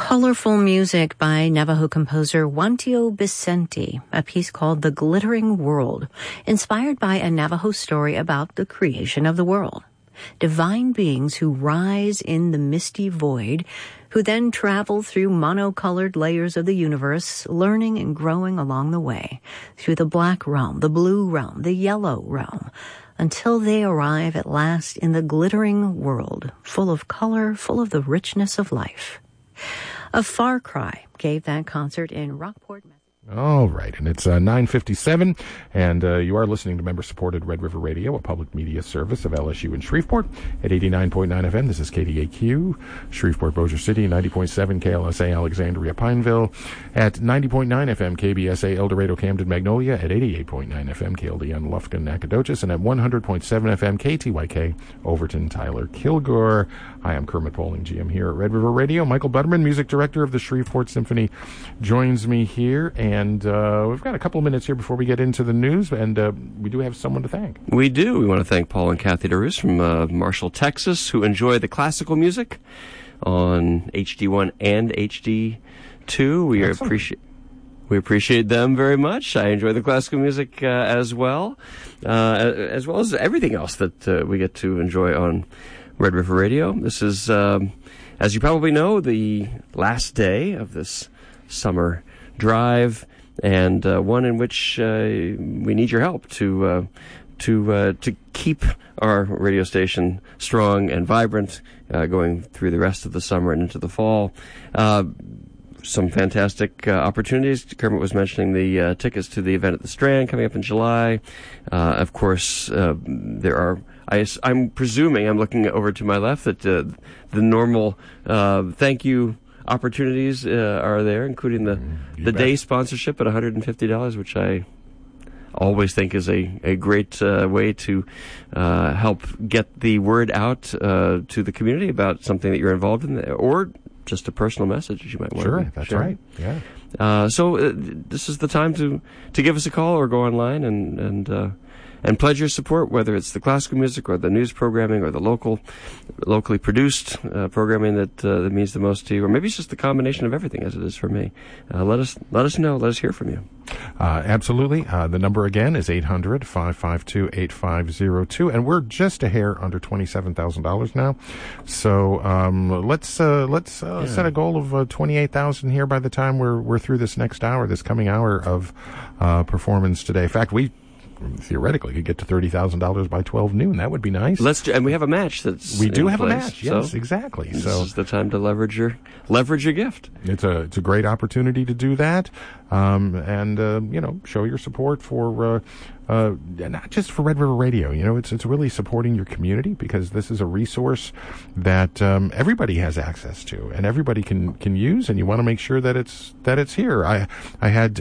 Colorful music by Navajo composer Wantio Vicente, a piece called The Glittering World, inspired by a Navajo story about the creation of the world. Divine beings who rise in the misty void, who then travel through monocolored layers of the universe, learning and growing along the way, through the black realm, the blue realm, the yellow realm, until they arrive at last in the glittering world, full of color, full of the richness of life. A Far Cry gave that concert in Rockport, Massachusetts. All right, and it's 9:57, and you are listening to member-supported Red River Radio, a public media service of LSU in Shreveport at 89.9 FM. This is KDAQ, Shreveport, Bossier City, 90.7 KLSA, Alexandria, Pineville, at 90.9 FM, KBSA, El Dorado, Camden, Magnolia, at 88.9 FM, KLDN, Lufkin, Nacogdoches, and at 100.7 FM, KTYK, Overton, Tyler, Kilgore. Hi, I'm Kermit Poling, GM here at Red River Radio. Michael Butterman, music director of the Shreveport Symphony, joins me here, and we've got a couple of minutes here before we get into the news, and we do have someone to thank. We do. We want to thank Paul and Kathy DeRoos from Marshall, Texas, who enjoy the classical music on HD1 and HD2. We appreciate them very much. I enjoy the classical music as well as everything else that we get to enjoy on Red River Radio. This is, as you probably know, the last day of this summer drive, and one in which we need your help to keep our radio station strong and vibrant, going through the rest of the summer and into the fall. Some fantastic opportunities. Kermit was mentioning the tickets to the event at the Strand coming up in July. Of course, there are. I'm presuming, I'm looking over to my left, that the normal thank you opportunities are there, including the day sponsorship at $150, which I always think is a great way to help get the word out to the community about something that you're involved in, or just a personal message that you might want to share. That's right. Yeah. So this is the time to give us a call or go online and pledge your support, whether it's the classical music or the news programming or the locally produced programming that means the most to you, or maybe it's just the combination of everything, as it is for me. Let us know. Let us hear from you. Absolutely. The number again is 800-552-8502, and we're just a hair under $27,000 now. So let's set a goal of $28,000 here by the time we're through this next hour, this coming hour of performance today. In fact, we theoretically could get to $30,000 by 12 noon. That would be nice. And we have a match we do have a match. Yes, so exactly. This is the time to leverage your gift. It's a great opportunity to do that, and show your support for not just for Red River Radio. It's really supporting your community, because this is a resource that everybody has access to and everybody can use, and you want to make sure that it's here. I had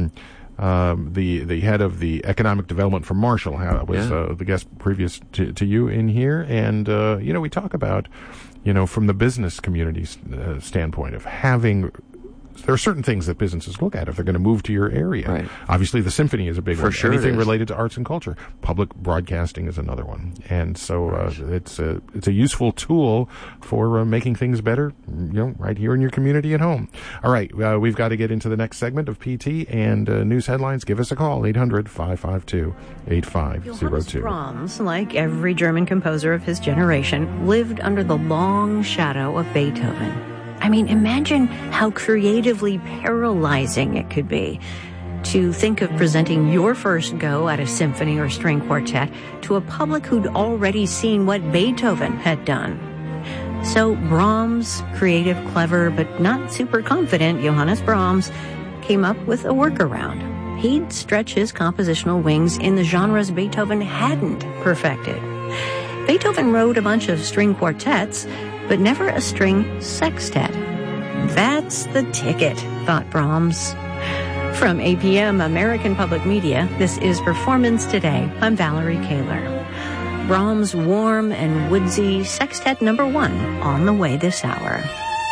the head of the economic development from Marshall was the guest previous to you in here, and we talk about from the business community's standpoint of having. There are certain things that businesses look at if they're going to move to your area. Right. Obviously, the symphony is a big one. Sure, anything related to arts and culture. Public broadcasting is another one. And so it's a useful tool for making things better, right here in your community at home. All right, we've got to get into the next segment of PT and news headlines. Give us a call, 800-552-8502. Johannes Brahms, like every German composer of his generation, lived under the long shadow of Beethoven. I mean, imagine how creatively paralyzing it could be to think of presenting your first go at a symphony or string quartet to a public who'd already seen what Beethoven had done. So Brahms, creative, clever, but not super confident Johannes Brahms, came up with a workaround. He'd stretch his compositional wings in the genres Beethoven hadn't perfected. Beethoven wrote a bunch of string quartets, but never a string sextet. That's the ticket, thought Brahms. From APM, American Public Media, this is Performance Today. I'm Valerie Kaler. Brahms' warm and woodsy Sextet No. 1 on the way this hour.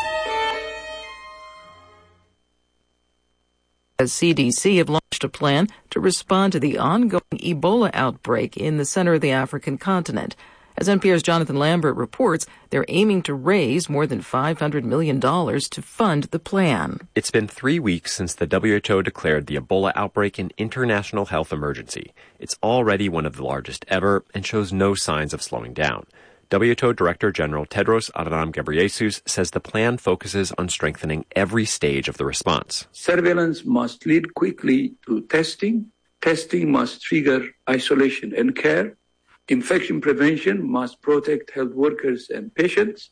The CDC have launched a plan to respond to the ongoing Ebola outbreak in the center of the African continent. As NPR's Jonathan Lambert reports, they're aiming to raise more than $500 million to fund the plan. It's been 3 weeks since the WHO declared the Ebola outbreak an international health emergency. It's already one of the largest ever and shows no signs of slowing down. WHO Director General Tedros Adhanom Ghebreyesus says the plan focuses on strengthening every stage of the response. Surveillance must lead quickly to testing. Testing must trigger isolation and care. Infection prevention must protect health workers and patients.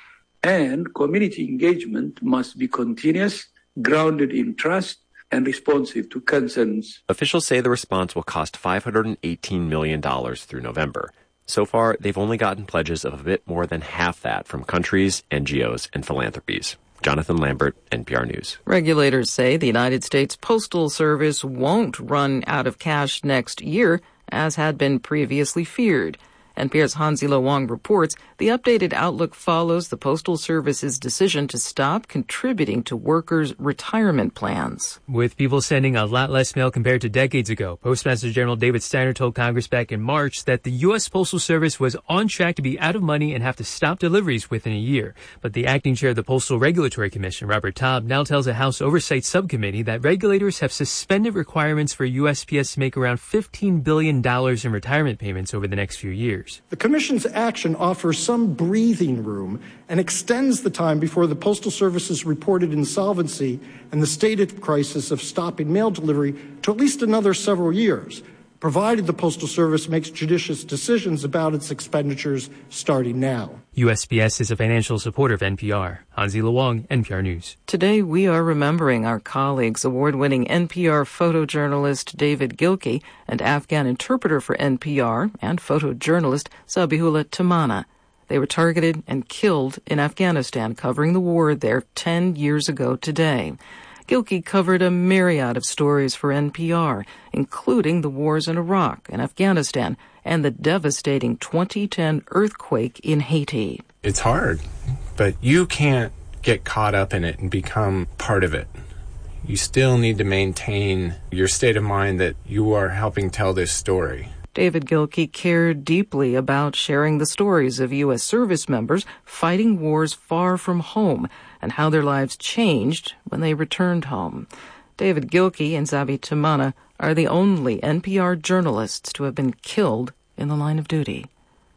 And community engagement must be continuous, grounded in trust, and responsive to concerns. Officials say the response will cost $518 million through November. So far, they've only gotten pledges of a bit more than half that from countries, NGOs, and philanthropies. Jonathan Lambert, NPR News. Regulators say the United States Postal Service won't run out of cash next year, as had been previously feared. NPR's Hanzila Wang reports the updated outlook follows the Postal Service's decision to stop contributing to workers' retirement plans. With people sending a lot less mail compared to decades ago, Postmaster General David Steiner told Congress back in March that the U.S. Postal Service was on track to be out of money and have to stop deliveries within a year. But the acting chair of the Postal Regulatory Commission, Robert Taub, now tells a House Oversight Subcommittee that regulators have suspended requirements for USPS to make around $15 billion in retirement payments over the next few years. The Commission's action offers some breathing room and extends the time before the Postal Service's reported insolvency and the stated crisis of stopping mail delivery to at least another several years, provided the Postal Service makes judicious decisions about its expenditures starting now. USPS is a financial supporter of NPR. Hanzila Wang, NPR News. Today, we are remembering our colleagues, award-winning NPR photojournalist David Gilkey and Afghan interpreter for NPR and photojournalist Zabihullah Tamana. They were targeted and killed in Afghanistan, covering the war there 10 years ago today. Gilkey covered a myriad of stories for NPR, including the wars in Iraq and Afghanistan and the devastating 2010 earthquake in Haiti. It's hard, but you can't get caught up in it and become part of it. You still need to maintain your state of mind that you are helping tell this story. David Gilkey cared deeply about sharing the stories of U.S. service members fighting wars far from home and how their lives changed when they returned home. David Gilkey and Zabi Tamana are the only NPR journalists to have been killed in the line of duty.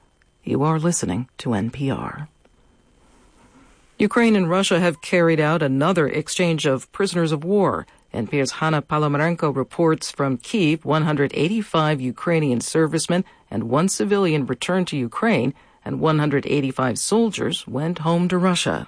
You are listening to NPR. Ukraine and Russia have carried out another exchange of prisoners of war. NPR's Hanna Palomarenko reports from Kyiv 185 Ukrainian servicemen and one civilian returned to Ukraine, and 185 soldiers went home to Russia.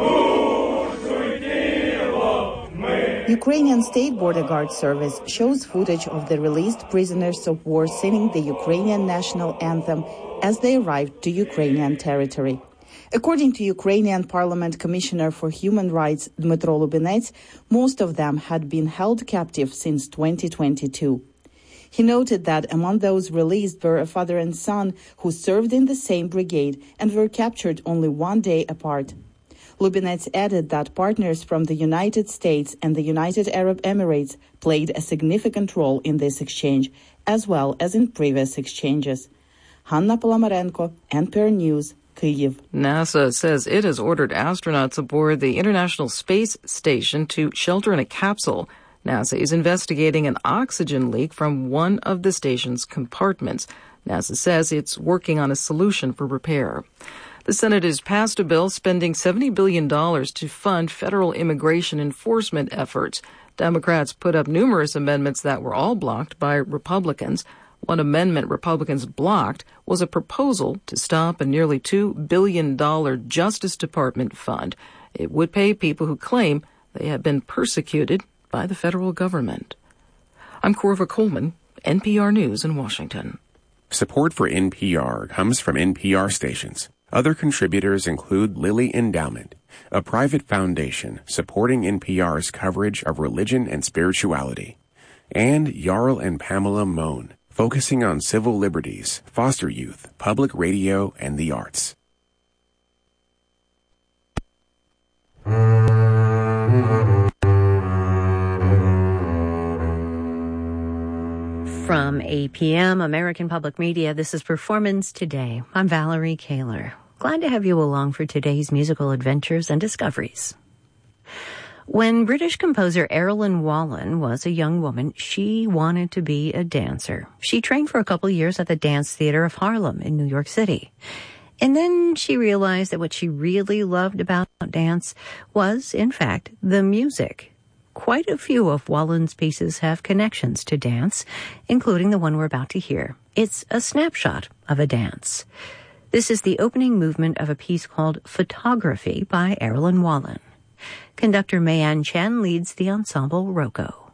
Ukrainian State Border Guard Service shows footage of the released prisoners of war singing the Ukrainian national anthem as they arrived to Ukrainian territory. According to Ukrainian Parliament Commissioner for Human Rights Dmytro Lubinets, most of them had been held captive since 2022. He noted that among those released were a father and son who served in the same brigade and were captured only 1 day apart. Lubinets added that partners from the United States and the United Arab Emirates played a significant role in this exchange, as well as in previous exchanges. Hanna Palomarenko, NPR News, Kyiv. NASA says it has ordered astronauts aboard the International Space Station to shelter in a capsule. NASA is investigating an oxygen leak from one of the station's compartments. NASA says it's working on a solution for repair. The Senate has passed a bill spending $70 billion to fund federal immigration enforcement efforts. Democrats put up numerous amendments that were all blocked by Republicans. One amendment Republicans blocked was a proposal to stop a nearly $2 billion Justice Department fund. It would pay people who claim they have been persecuted by the federal government. I'm Corva Coleman, NPR News in Washington. Support for NPR comes from NPR stations. Other contributors include Lilly Endowment, a private foundation supporting NPR's coverage of religion and spirituality, and Jarl and Pamela Mohn, focusing on civil liberties, foster youth, public radio, and the arts. From APM, American Public Media, this is Performance Today. I'm Valerie Kaler. Glad to have you along for today's musical adventures and discoveries. When British composer Erilyn Wallen was a young woman, she wanted to be a dancer. She trained for a couple years at the Dance Theater of Harlem in New York City. And then she realized that what she really loved about dance was, in fact, the music. Quite a few of Wallen's pieces have connections to dance, including the one we're about to hear. It's a snapshot of a dance. This is the opening movement of a piece called Photography by Erilyn Wallen. Conductor Mayan Chen leads the ensemble Rocco.